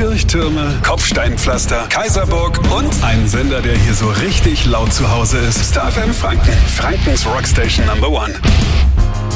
Kirchtürme, Kopfsteinpflaster, Kaiserburg und ein Sender, der hier so richtig laut zu Hause ist. Star FM Franken, Frankens Rockstation Number 1.